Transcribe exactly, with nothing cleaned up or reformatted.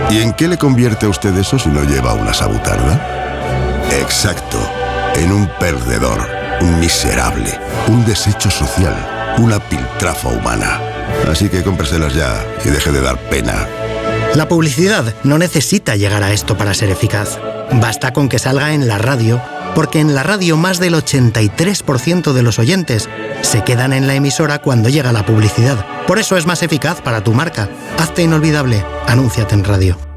¿Y en qué le convierte a usted eso si no lleva una sabutarda? Exacto, en un perdedor, un miserable, un desecho social, una piltrafa humana. Así que cómpreselas ya y deje de dar pena. La publicidad no necesita llegar a esto para ser eficaz. Basta con que salga en la radio, porque en la radio más del ochenta y tres por ciento de los oyentes se quedan en la emisora cuando llega la publicidad. Por eso es más eficaz para tu marca. Hazte inolvidable. Anúnciate en radio.